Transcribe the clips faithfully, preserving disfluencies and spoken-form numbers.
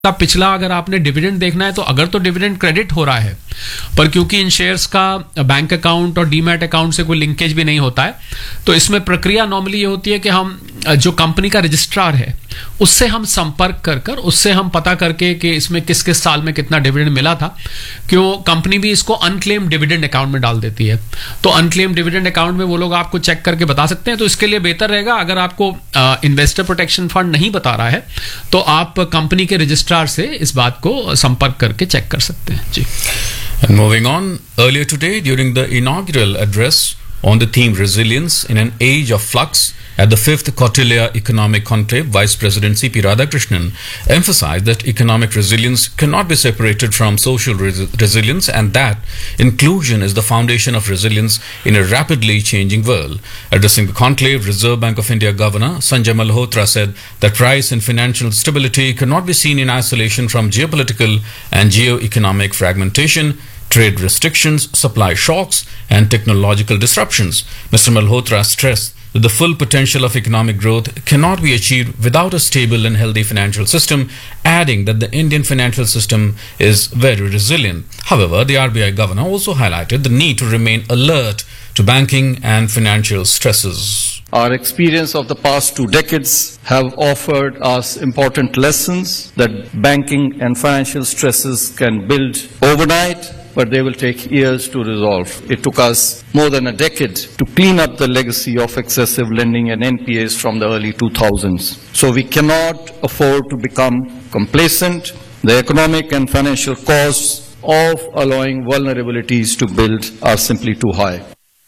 का पिछला अगर आपने डिविडेंड देखना है तो अगर तो डिविडेंड क्रेडिट हो रहा है, पर क्योंकि इन शेयर्स का बैंक अकाउंट और डीमैट अकाउंट से कोई लिंकेज भी नहीं होता है, तो इसमें प्रक्रिया नॉर्मली ये होती है कि हम जो कंपनी का रजिस्ट्रार है उससे हम संपर्क कर कर उससे हम पता करके कि इसमें किस किस साल में कितना डिविडेंड मिला था, क्यों कंपनी भी इसको अनक्लेम्ड डिविडेंड अकाउंट में डाल देती है, तो अनक्लेम्ड डिविडेंड अकाउंट में वो लोग आपको चेक करके बता सकते हैं। तो इसके लिए बेहतर रहेगा, अगर आपको इन्वेस्टर प्रोटेक्शन फंड नहीं बता रहा है तो आप कंपनी के रजिस्ट्रार से इस बात को संपर्क करके चेक कर सकते हैं जी। And moving on, earlier today during the inaugural address on the theme Resilience in an Age of Flux at the fifth Kautilya Economic Conclave, Vice President C P Radhakrishnan emphasized that economic resilience cannot be separated from social res- resilience and that inclusion is the foundation of resilience in a rapidly changing world. Addressing the conclave, Reserve Bank of India Governor Sanjay Malhotra said that price and financial stability cannot be seen in isolation from geopolitical and geo-economic fragmentation, trade restrictions, supply shocks, and technological disruptions. Mister Malhotra stressed that the full potential of economic growth cannot be achieved without a stable and healthy financial system, adding that the Indian financial system is very resilient. However, the R B I governor also highlighted the need to remain alert to banking and financial stresses. Our experience of the past two decades have offered us important lessons that banking and financial stresses can build overnight, but they will take years to resolve. It took us more than a decade to clean up the legacy of excessive lending and N P As from the early two thousands. So we cannot afford to become complacent. The economic and financial costs of allowing vulnerabilities to build are simply too high.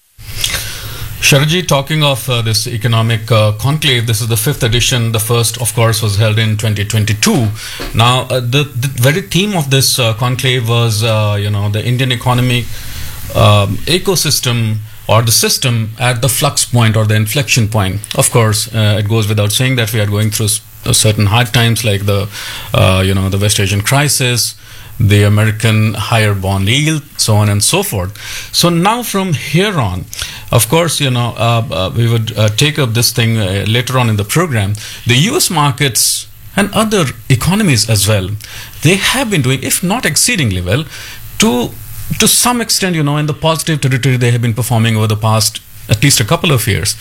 Sharji, talking of uh, this economic uh, conclave, this is the fifth edition. The first, of course, was held in twenty twenty-two. Now, uh, the, the very theme of this uh, conclave was, uh, you know, the Indian economic um, ecosystem or the system at the flux point or the inflection point. Of course, uh, it goes without saying that we are going through certain hard times like the, uh, you know, the West Asian crisis, the American higher bond yield, so on and so forth. So now from here on, of course, you know, uh, uh, we would uh, take up this thing uh, later on in the program. The U S markets and other economies as well, they have been doing, if not exceedingly well, to to some extent, you know, in the positive territory they have been performing over the past at least a couple of years.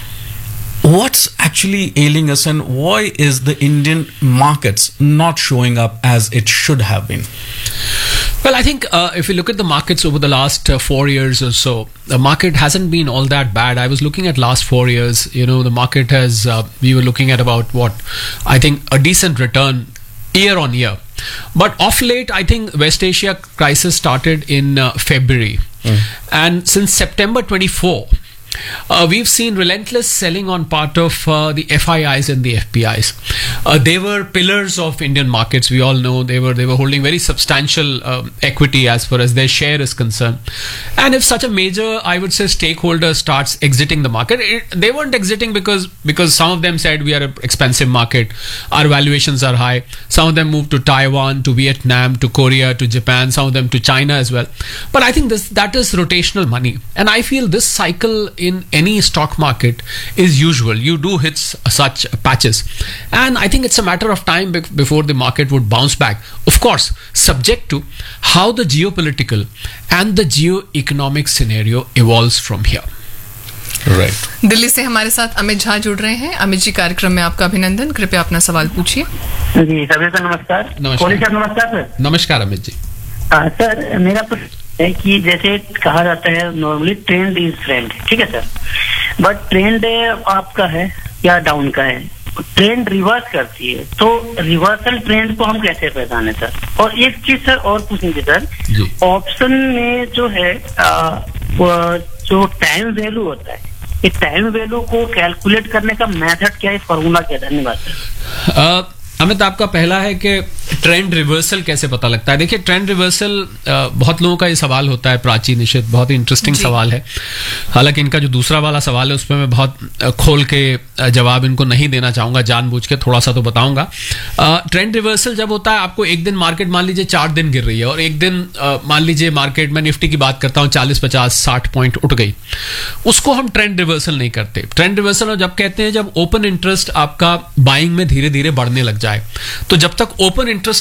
What's actually ailing us and why is the Indian markets not showing up as it should have been? Well, I think uh, if you look at the markets over the last uh, four years or so, the market hasn't been all that bad. I was looking at last four years, you know, the market has, uh, we were looking at about what, I think a decent return year on year. But of late, I think West Asia crisis started in uh, February. Mm. And since September twenty-fourth, Uh, we've seen relentless selling on part of uh, the F I Is and the F P Is. Uh, they were pillars of Indian markets. We all know they were they were holding very substantial um, equity as far as their share is concerned. And if such a major, I would say, stakeholder starts exiting the market, it, they weren't exiting because because some of them said we are an expensive market, our valuations are high. Some of them moved to Taiwan, to Vietnam, to Korea, to Japan. Some of them to China as well. But I think this that is rotational money, and I feel this cycle in any stock market is usual. You do hit such patches, and I think it's a matter of time be- before the market would bounce back, of course subject to how the geopolitical and the geo-economic scenario evolves from here. Right. Delhi से हमारे साथ अमित झा जुड़ रहे हैं। अमित जी, कार्यक्रम में आपका अभिनंदन। कृपया अपना सवाल पूछिए। जी, सभी को नमस्कार। नमस्कार सर, नमस्कार सर। नमस्कार अमित जी। आ, सर, मेरा प्रश्न है कि जैसे कहा जाता है नॉर्मली ट्रेंड इज फ्रेंड, ठीक है सर, बट ट्रेंड आपका है या डाउन का है, ट्रेंड रिवर्स करती है, तो रिवर्सल ट्रेंड को हम कैसे पहचाने सर? और एक चीज सर और पूछनी थी सर, ऑप्शन में जो है आ, जो टाइम वैल्यू होता है, ये टाइम वैल्यू को कैलकुलेट करने का मेथड क्या है, फॉर्मूला क्या है? धन्यवाद सर। अमित, आपका पहला है कि ट्रेंड रिवर्सल कैसे पता लगता है। देखिए, ट्रेंड रिवर्सल बहुत लोगों का ये सवाल होता है, प्राची निश्चित बहुत ही इंटरेस्टिंग सवाल है। हालांकि इनका जो दूसरा वाला सवाल है उसमें मैं बहुत खोल के जवाब इनको नहीं देना चाहूंगा, जानबूझ के थोड़ा सा तो बताऊंगा। ट्रेंड रिवर्सल जब होता है, आपको एक दिन मार्केट मान लीजिए चार दिन गिर रही है और एक दिन मान लीजिए मार्केट में निफ्टी की बात करता हूँ चालीस पचास साठ पॉइंट उठ गई, उसको हम ट्रेंड रिवर्सल नहीं करते। ट्रेंड रिवर्सल जब कहते हैं जब ओपन इंटरेस्ट आपका बाइंग में धीरे धीरे बढ़ने लग जाए, तो जब तक ओपन इंटरेस्ट